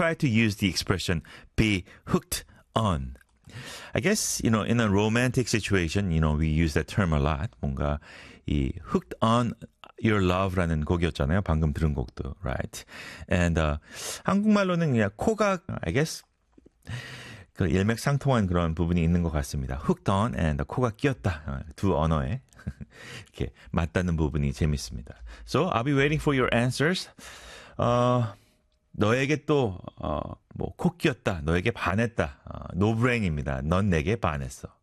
try to use the expression be hooked on. I guess, in a romantic situation, we use that term a lot. 뭔가 이 hooked on your love라는 곡이었잖아요. 방금 들은 곡도, right? And 한국말로는 그냥 코가, I guess, 그 일맥상통한 그런 부분이 있는 것 같습니다. hooked on and 코가 끼었다. 두 언어에 이렇게 맞닿는 부분이 재밌습니다. So I'll be waiting for your answers. 너에게 또 코 끼었다. 너에게 반했다. 노브레인입니다. 넌 내게 반했어.